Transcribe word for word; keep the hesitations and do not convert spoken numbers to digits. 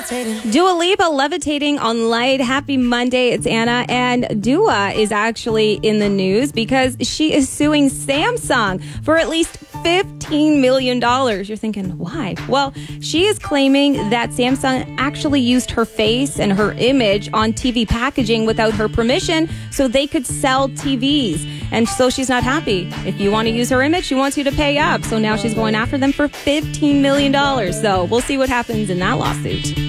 levitating. Dua Lipa levitating on light. Happy Monday. It's Anna. And Dua is actually in the news because she is suing Samsung for at least fifteen million dollars. You're thinking, why? Well, she is claiming that Samsung actually used her face and her image on T V packaging without her permission so they could sell T Vs. And so she's not happy. If you want to use her image, she wants you to pay up. So now she's going after them for fifteen million dollars. So we'll see what happens in that lawsuit.